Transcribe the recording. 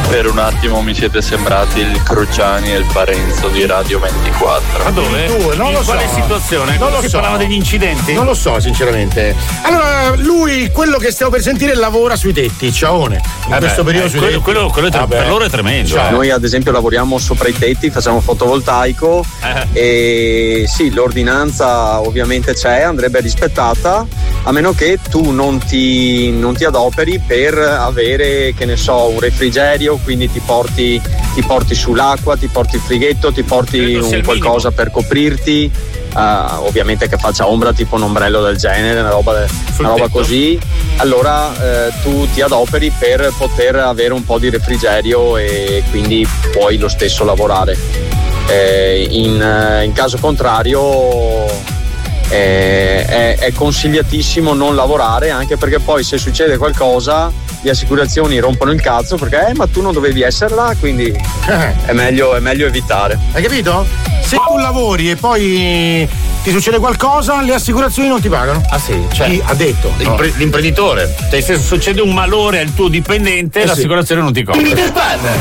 Per un attimo mi siete sembrati il Cruciani e il Parenzo di Radio 24. Ma dove? Non lo so. Quale situazione? Non lo si so. parlava degli incidenti? Non lo so, sinceramente. Allora, lui, quello che stiamo per sentire, lavora sui tetti, ciaone. In questo periodo sui tetti. Quello per loro è tremendo. Cioè, Noi ad esempio lavoriamo sopra i tetti, facciamo fotovoltaico e sì, l'ordinanza ovviamente c'è, andrebbe rispettata, a meno che tu non ti adoperi per avere, che ne so, un refrigerio, quindi ti porti sull'acqua, ti porti il frighetto, ti porti qualcosa per coprirti, ovviamente che faccia ombra, tipo un ombrello del genere, una roba così. Allora tu ti adoperi per poter avere un po' di refrigerio e quindi puoi lo stesso lavorare. In caso contrario è consigliatissimo non lavorare, anche perché poi se succede qualcosa le assicurazioni rompono il cazzo perché ma tu non dovevi essere là, quindi è meglio evitare. Hai capito? Se tu lavori e poi ti succede qualcosa, le assicurazioni non ti pagano. Ah sì? Cioè, chi ha detto? L'imprenditore. Cioè, se succede un malore al tuo dipendente, l'assicurazione non ti copre.